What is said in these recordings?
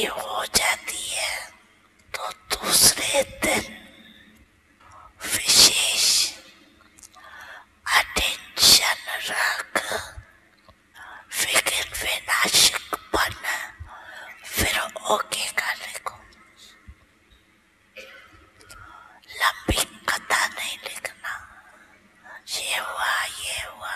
की हो जाती है तो दूसरे दिन विशेष अटेंशन रख फिक्र विनाशक बन फिर ओके कर लिखो। लंबी कथा नहीं लिखना, ये हुआ,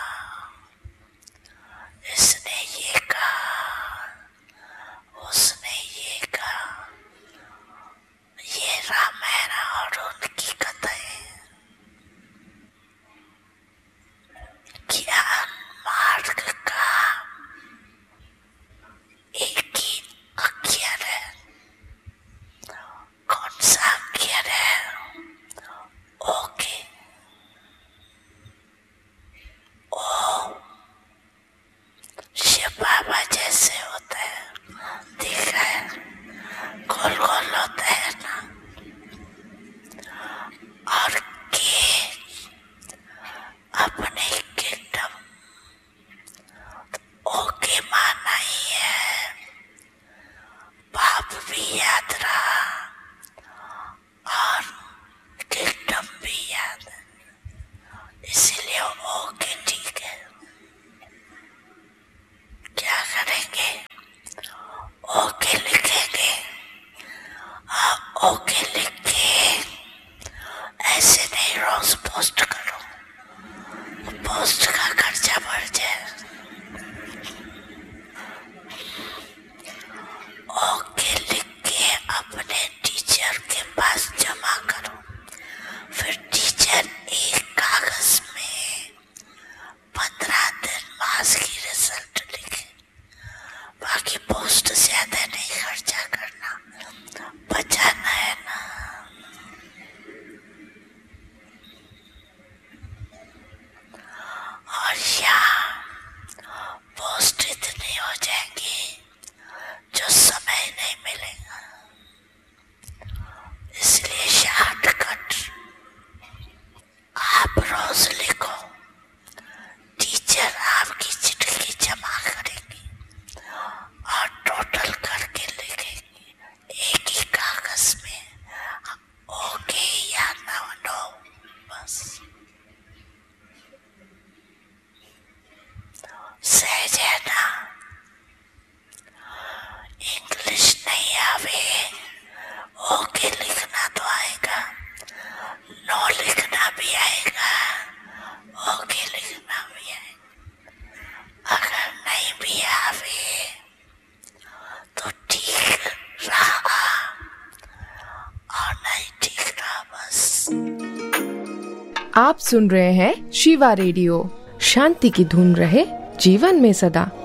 इसने ये कहा, उसने ये कहा। ये रामायण और उनकी कथाएं ज्ञान मार्ग का एक ही अक्षर है। कौन सा अक्षर है? ओके। ओ शिव बाबा जैसे होता है, दिख रहा है, गोल गोल होता है ना। और के अपने किंगडम, ओके माना ही है। बाप भी याद रहा और किंगडम भी याद, इसीलिए ओके ठीक है। क्या करेंगे? ओके लिखेंगे। ओके लिख के ऐसे नहीं रोज पोस्ट करो, पोस्ट का खर्चा बढ़ जाए। ओके लिख के अपने टीचर के पास जमा करो, फिर टीचर एक कागज में 15 दिन मास की रिजल्ट लिखे। बाकी पोस्ट ज्यादा नहीं खर्चा करना, बचाना है ना। और यहाँ पोस्ट इतनी हो जाएंगी जो समय नहीं मिलेगा, इसलिए शॉर्टकट आप रोज लिखो। टीचर आपकी चिट्ठी जमा करेंगी और टोटल करके लिखेंगी एक ही कागज में, ओके या नो, बस। सहज है ना? इंग्लिश नहीं आवे, ओके लिखना तो आएगा, नो लिखना भी आएगा, ओके लिखना भी आएगा। अगर नहीं भी आवे तो ठीक रहा और नहीं ठीक रहा, बस। आप सुन रहे हैं शिवा रेडियो। शांति की धुन रहे जीवन में सदा।